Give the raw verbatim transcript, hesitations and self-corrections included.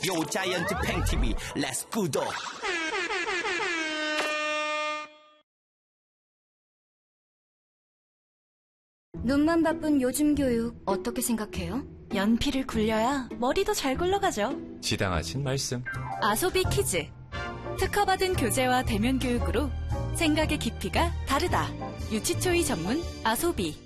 요 자이언트 팽티비 렛츠 구독. 눈만 바쁜 요즘 교육 어떻게 생각해요? 연필을 굴려야 머리도 잘 굴러가죠. 지당하신 말씀. 아소비 키즈. 특허받은 교재와 대면 교육으로 생각의 깊이가 다르다. 유치초이 전문 아소비.